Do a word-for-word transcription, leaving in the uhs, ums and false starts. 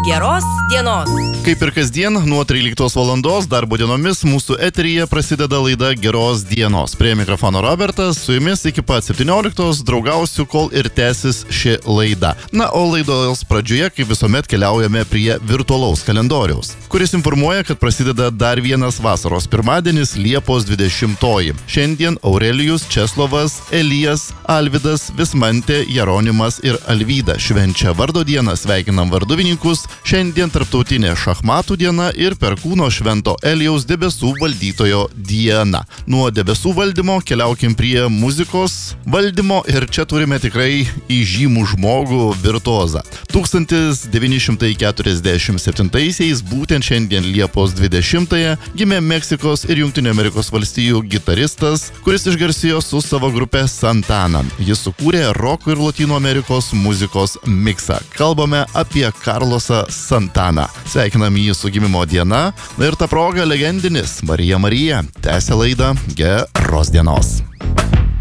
Geros dienos. Kaip ir kasdien, nuo tryliktos valandos darbo dienomis mūsų eteryje prasideda laida Geros dienos. Prie mikrofono Robertas, su jumis iki pat septynioliktos draugausiu, kol ir tęsis ši laida. Na, o laidos pradžioje, kaip visuomet, keliaujame prie virtualaus kalendoriaus, kuris informuoja, kad prasideda dar vienas vasaros pirmadienis, Liepos dvidešimtoji. Šiandien Aurelijus, Česlovas, Elijas, Alvydas, Vismantė, Jeronimas ir Alvyda švenčia vardo dieną, sveikinam varduvininkus. Šiandien tarptautinė šachmatų diena ir Perkūno Švento Elijaus debesų valdytojo diena. Nuo debesų valdymo keliaukim prie muzikos valdymo ir čia turime tikrai įžymų žmogų virtuozą. tūkstantis devyni šimtai keturiasdešimt septintaisiais, būtent šiandien Liepos dvidešimtąją, gimė Meksikos ir Jungtinių Amerikos valstijų gitaristas, kuris išgarsėjo su savo grupe Santana. Jis sukūrė roko ir Latino Amerikos muzikos miksą. Kalbame apie Karlosą Santaną. Sveikinam jį su gimimo diena ir ta proga legendinis Marija Marija tęsia laidą Geros dienos.